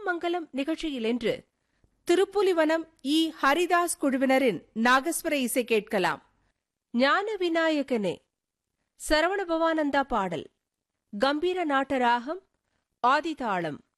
மங்களம் நிகழ்ச்சியில் இன்று திருப்புலிவனம் இ ஹரிதாஸ் குழுவினரின் நாகஸ்வர இசை கேட்கலாம். ஞான விநாயகனே சரவண பவானந்தா பாடல். கம்பீர நாட்ட ராகம் ஆதிதாளம்.